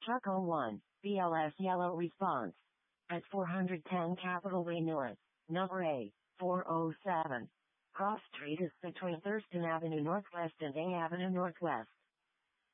Truck 01, BLS yellow response. At 410 Capitol Way North, number A, 407. Cross Street is between Thurston Avenue Northwest and A Avenue Northwest.